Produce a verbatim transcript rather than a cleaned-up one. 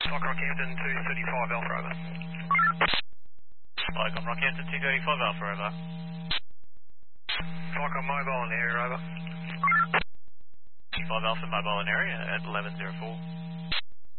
Flight Rockhampton two thirty-five Alpha over. Flight Rockhampton two thirty-five Alpha over. Flight Mobile and area over. five Alpha Mobile in area at eleven zero four.